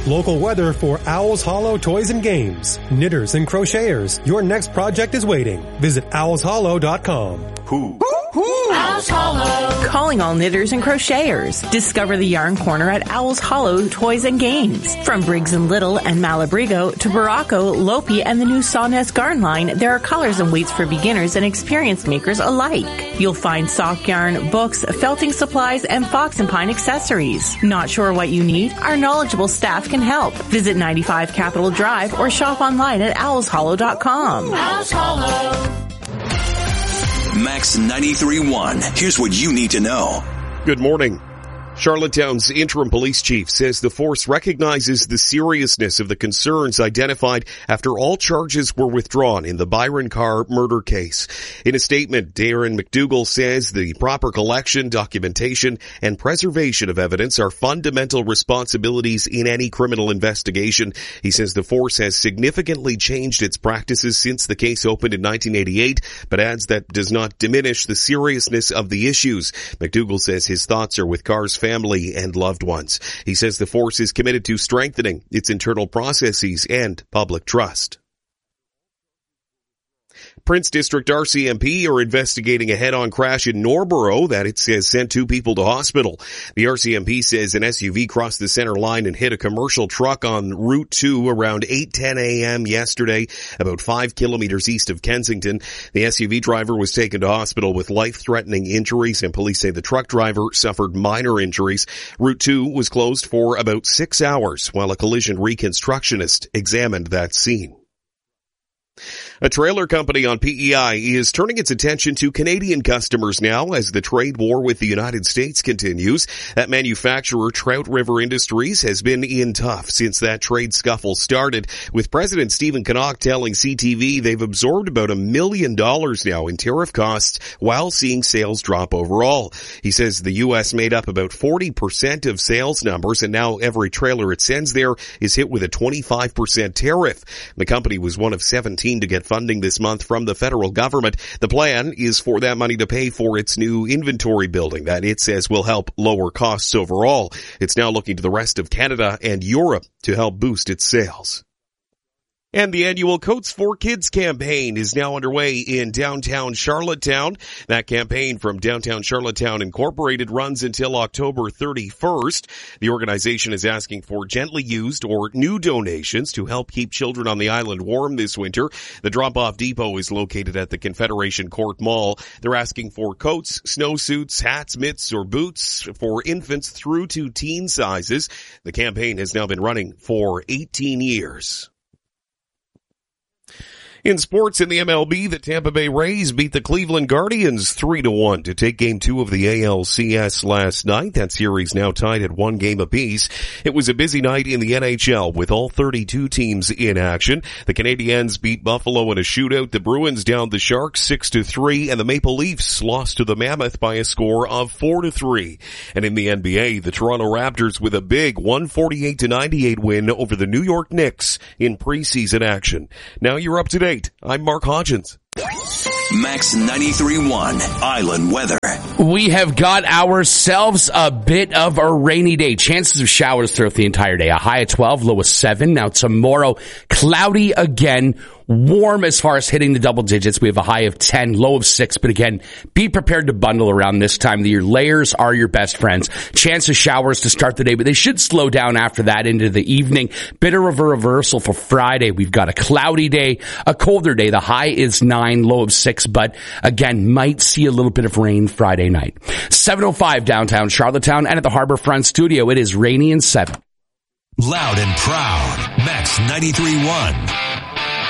Local weather for Owls Hollow Toys and Games. Knitters and crocheters, your next project is waiting. Visit owlshollow.com. Owls Hollow. Calling all knitters and crocheters. Discover the Yarn Corner at Owls Hollow Toys and Games. From Briggs & Little and Malabrigo to Baracco, Lopi, and the new Sawdust Garn line, there are colors and weights for beginners and experienced makers alike. You'll find sock yarn, books, felting supplies, and fox and pine accessories. Not sure what you need? Our knowledgeable staff can help. Visit 95 Capitol Drive or shop online at owlshollow.com. Owls Hollow. Max 93.1. Here's what you need to know. Good morning. Charlottetown's interim police chief says the force recognizes the seriousness of the concerns identified after all charges were withdrawn in the Byron Carr murder case. In a statement, Darren McDougall says the proper collection, documentation, and preservation of evidence are fundamental responsibilities in any criminal investigation. He says the force has significantly changed its practices since the case opened in 1988, but adds that does not diminish the seriousness of the issues. McDougall says his thoughts are with Carr's family and loved ones. He says the force is committed to strengthening its internal processes and public trust. Prince District RCMP are investigating a head-on crash in Norborough that it says sent 2 people to hospital. The RCMP says an SUV crossed the center line and hit a commercial truck on Route 2 around 8:10 a.m. yesterday, about 5 kilometers east of Kensington. The SUV driver was taken to hospital with life-threatening injuries, and police say the truck driver suffered minor injuries. Route 2 was closed for about 6 hours while a collision reconstructionist examined that scene. A trailer company on PEI is turning its attention to Canadian customers now as the trade war with the United States continues. That manufacturer, Trout River Industries, has been in tough since that trade scuffle started, with President Stephen Kinnock telling CTV they've absorbed about $1 million now in tariff costs while seeing sales drop overall. He says the U.S. made up about 40% of sales numbers, and now every trailer it sends there is hit with a 25% tariff. The company was one of 17 to get funding this month from the federal government. The plan is for that money to pay for its new inventory building that it says will help lower costs overall. It's now looking to the rest of Canada and Europe to help boost its sales. And the annual Coats for Kids campaign is now underway in downtown Charlottetown. That campaign from Downtown Charlottetown Incorporated runs until October 31st. The organization is asking for gently used or new donations to help keep children on the island warm this winter. The drop-off depot is located at the Confederation Court Mall. They're asking for coats, snowsuits, hats, mitts, or boots for infants through to teen sizes. The campaign has now been running for 18 years. In sports in the MLB, the Tampa Bay Rays beat the Cleveland Guardians 3-1 to take Game 2 of the ALCS last night. That series now tied at 1 game apiece. It was a busy night in the NHL with all 32 teams in action. The Canadiens beat Buffalo in a shootout. The Bruins downed the Sharks 6-3, and the Maple Leafs lost to the Mammoth by a score of 4-3. And in the NBA, the Toronto Raptors with a big 148-98 win over the New York Knicks in preseason action. Now you're up to date. I'm Mark Hodgins. Max 93.1 Island Weather. We have got ourselves a bit of a rainy day. Chances of showers throughout the entire day. A high of 12, low of 7. Now tomorrow, cloudy again. Warm as far as hitting the double digits. We have a high of 10, low of 6. But again, be prepared to bundle around this time of the year. Layers are your best friends. Chance of showers to start the day, but they should slow down after that into the evening. Bit of a reversal for Friday. We've got a cloudy day, a colder day. The high is 9, low of 6. But again, might see a little bit of rain Friday night. 7:05 downtown Charlottetown, and at the Harborfront studio, it is rainy and 7. Loud and proud. Max 93.1.